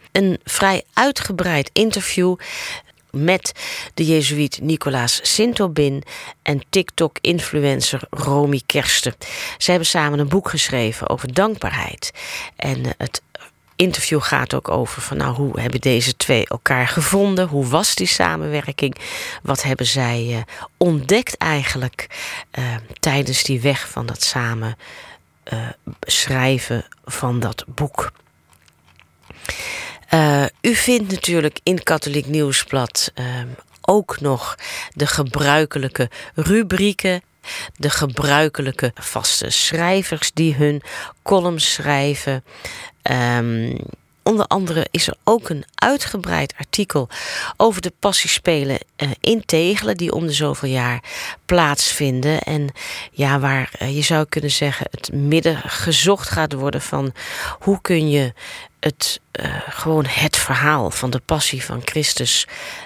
Een vrij uitgebreid interview met de jezuïet Nicolaas Sintobin en TikTok-influencer Romy Kersten. Ze hebben samen een boek geschreven over dankbaarheid. En het interview gaat ook over van hoe hebben deze twee elkaar gevonden? Hoe was die samenwerking? Wat hebben zij ontdekt eigenlijk tijdens die weg van dat samen schrijven van dat boek? U vindt natuurlijk in Katholiek Nieuwsblad ook nog de gebruikelijke rubrieken, de gebruikelijke vaste schrijvers die hun columns schrijven. Onder andere is er ook een uitgebreid artikel over de Passiespelen in Tegelen, die om de zoveel jaar plaatsvinden. En ja, waar je zou kunnen zeggen het midden gezocht gaat worden van hoe kun je gewoon het verhaal van de passie van Christus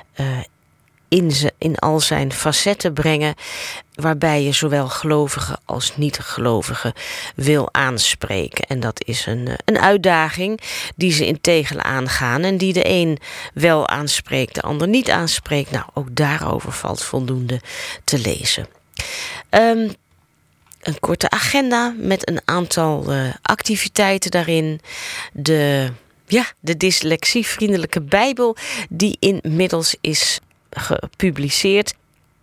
in al zijn facetten brengen, waarbij je zowel gelovigen als niet-gelovigen wil aanspreken. En dat is een uitdaging die ze in Tegelen aangaan en die de een wel aanspreekt, de ander niet aanspreekt. Nou, ook daarover valt voldoende te lezen. Een korte agenda met een aantal activiteiten daarin. De dyslexievriendelijke Bijbel die inmiddels is gepubliceerd.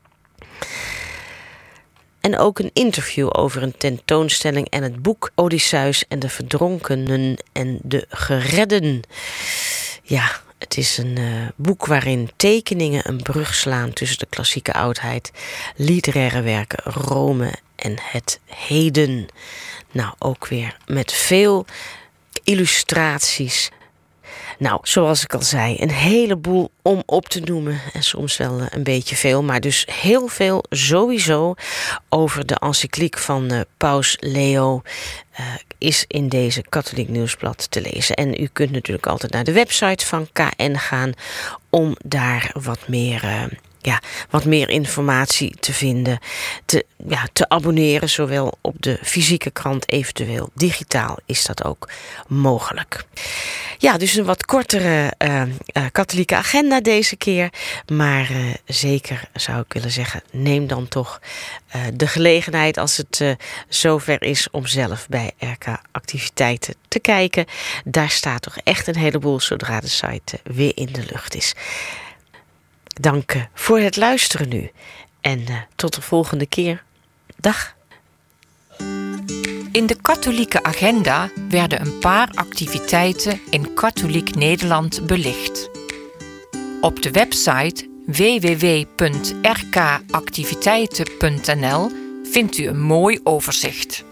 En ook een interview over een tentoonstelling en het boek Odysseus en de verdronkenen en de geredden. Ja, het is een boek waarin tekeningen een brug slaan tussen de klassieke oudheid, literaire werken, Rome en het heden. Nou, ook weer met veel illustraties. Nou, zoals ik al zei, een heleboel om op te noemen. En soms wel een beetje veel, maar dus heel veel sowieso over de encycliek van Paus Leo is in deze Katholiek Nieuwsblad te lezen. En u kunt natuurlijk altijd naar de website van KN gaan om daar wat meer informatie te vinden, te abonneren, zowel op de fysieke krant, eventueel digitaal is dat ook mogelijk. Ja, dus een wat kortere katholieke agenda deze keer, maar zeker zou ik willen zeggen, neem dan toch de gelegenheid als het zover is om zelf bij RK Activiteiten te kijken. Daar staat toch echt een heleboel zodra de site weer in de lucht is. Dank voor het luisteren nu. En tot de volgende keer. Dag. In de katholieke agenda werden een paar activiteiten in katholiek Nederland belicht. Op de website www.rkactiviteiten.nl vindt u een mooi overzicht.